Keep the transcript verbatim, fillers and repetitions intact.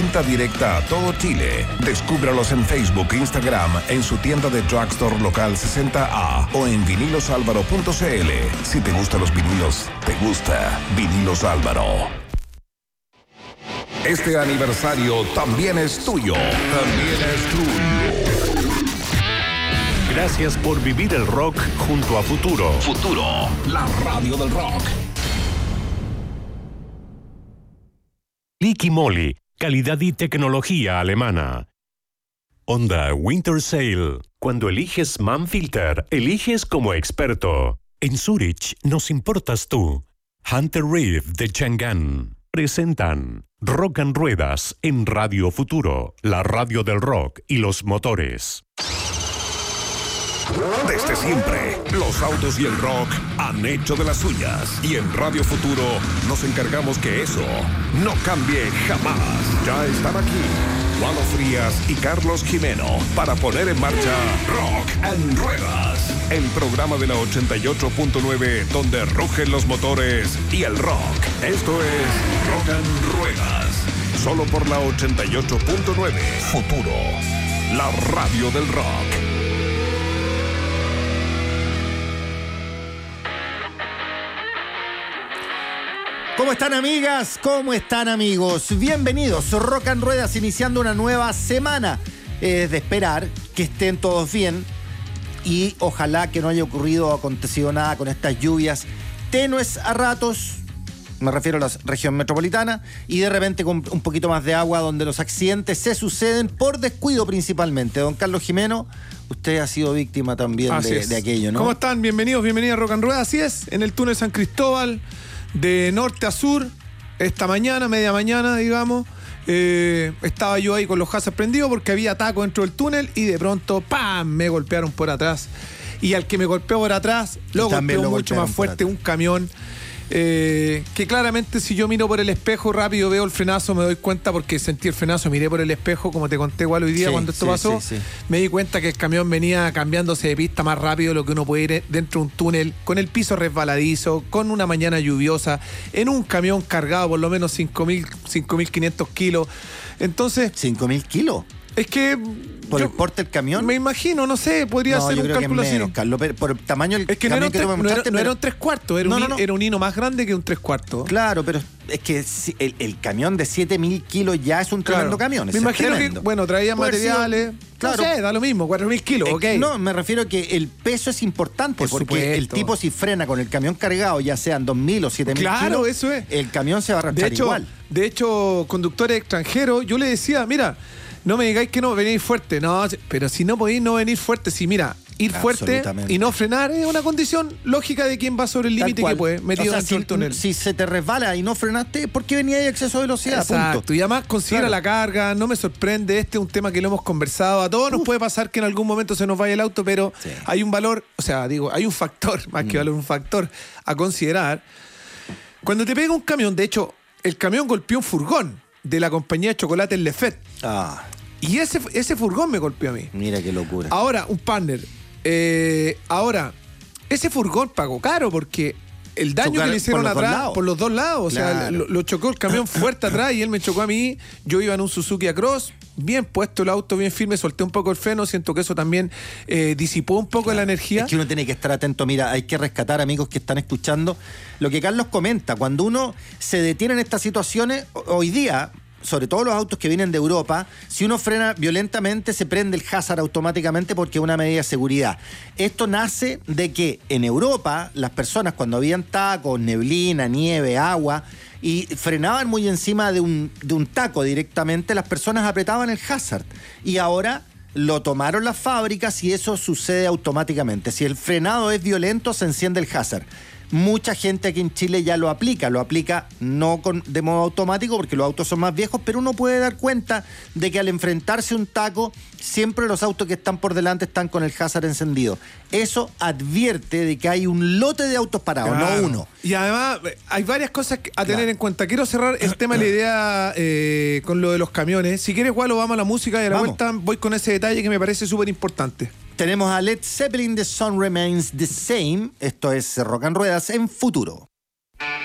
Venta directa a todo Chile. Descúbralos en Facebook e Instagram, en su tienda de Drugstore Local sesenta A o en vinilos álvaro punto c l. Si te gustan los vinilos, te gusta Vinilos Álvaro. Este aniversario también es tuyo. También es tuyo. Gracias por vivir el rock junto a Futuro. Futuro, la radio del rock. Liqui Moly, calidad y tecnología alemana. Honda Winter Sale. Cuando eliges Manfilter, eliges como experto. En Zurich nos importas tú. Hunter Reef de Chang'an presentan Rock and Ruedas en Radio Futuro, la radio del rock y los motores. Desde siempre, los autos y el rock han hecho de las suyas. Y en Radio Futuro nos encargamos que eso no cambie jamás. Ya están aquí Juan Frías y Carlos Jimeno para poner en marcha Rock and Ruedas, el programa de la ochenta y ocho punto nueve donde rugen los motores y el rock. Esto es Rock and Ruedas, solo por la ochenta y ocho punto nueve. Futuro, la radio del rock. ¿Cómo están, amigas? ¿Cómo están, amigos? Bienvenidos, Rock and Ruedas, iniciando una nueva semana. Es de esperar que estén todos bien y ojalá que no haya ocurrido o acontecido nada con estas lluvias tenues a ratos, me refiero a la región metropolitana, y de repente con un poquito más de agua, donde los accidentes se suceden por descuido principalmente. Don Carlos Jimeno, usted ha sido víctima también de, de aquello, ¿no? ¿Cómo están? Bienvenidos, bienvenidos a Rock and Ruedas. Así es, en el túnel San Cristóbal, de norte a sur, esta mañana, media mañana, digamos, eh, estaba yo ahí con los hazards prendidos porque había taco dentro del túnel y de pronto, ¡pam!, me golpearon por atrás. Y al que me golpeó por atrás, lo golpeó mucho más fuerte un camión. Eh, que claramente, si yo miro por el espejo rápido, veo el frenazo, me doy cuenta, porque sentí el frenazo, miré por el espejo, como te conté igual hoy día, sí, cuando esto sí, pasó, sí, sí. Me di cuenta que el camión venía cambiándose de pista más rápido de lo que uno puede ir dentro de un túnel, con el piso resbaladizo, con una mañana lluviosa, en un camión cargado por lo menos cinco mil quinientos kilos. Entonces, ¿cinco mil kilos? Es que... ¿Por yo, el porte del camión? Me imagino, no sé, podría no, ser un cálculo así. Carlos, por el tamaño del es que camión no, que tres, tú me no, era, pero... no era un tres cuartos, era, no, un, no, no. era un hino más grande que un tres cuartos. Claro, pero es que el, el camión de siete mil kilos ya es un tremendo claro. camión. Me imagino tremendo. que, bueno, traía materiales... Sido, claro. No sé, da lo mismo, cuatro mil kilos, ok. No, me refiero a que el peso es importante, por porque supuesto. El tipo, si frena con el camión cargado, ya sean dos mil o siete mil claro, kilos, eso es. El camión se va a arrastrar de hecho, igual. De hecho, conductores extranjeros, yo le decía, mira, no me digáis que no venís fuerte, no, pero si no podéis no venir fuerte, si mira, ir fuerte y no frenar es una condición lógica de quien va sobre el límite que puede, metido o sea, dentro si, del túnel. Si se te resbala y no frenaste, ¿por qué venía ahí a exceso de velocidad? Exacto, punto. Y además considera claro. la carga, no me sorprende, este es un tema que lo hemos conversado, a todos Uf. nos puede pasar que en algún momento se nos vaya el auto, pero sí. hay un valor, o sea, digo, hay un factor, más mm. que valor, un factor a considerar. Cuando te pega un camión, de hecho, el camión golpeó un furgón de la compañía de chocolates Lefet. Ah. Y ese, ese furgón me golpeó a mí. Mira qué locura. Ahora, un partner. Eh, ahora, ese furgón pagó caro porque el daño Chocar que le hicieron por atrás, por los dos lados. Claro. O sea, lo, lo chocó el camión fuerte atrás y él me chocó a mí. Yo iba en un Suzuki Across, bien puesto el auto, bien firme, solté un poco el freno. Siento que eso también eh, disipó un poco claro. la energía. Es que uno tiene que estar atento. Mira, hay que rescatar, amigos que están escuchando, lo que Carlos comenta. Cuando uno se detiene en estas situaciones, hoy día, sobre todo los autos que vienen de Europa, si uno frena violentamente se prende el hazard automáticamente porque es una medida de seguridad. Esto nace de que en Europa las personas, cuando habían tacos, neblina, nieve, agua, y frenaban muy encima de un, de un taco directamente, las personas apretaban el hazard. Y ahora lo tomaron las fábricas y eso sucede automáticamente. Si el frenado es violento, se enciende el hazard. Mucha gente aquí en Chile ya lo aplica, lo aplica no con, de modo automático porque los autos son más viejos, pero uno puede dar cuenta de que al enfrentarse a un taco, siempre los autos que están por delante están con el hazard encendido. Eso advierte de que hay un lote de autos parados, claro. no uno. Y además hay varias cosas a tener claro. en cuenta. Quiero cerrar el tema de la idea eh, con lo de los camiones. Si quieres, Gualo, vamos a la música y a la vamos. vuelta voy con ese detalle que me parece súper importante. Tenemos a Led Zeppelin, The Sun Remains the Same. Esto es Rock and Ruedas en Futuro.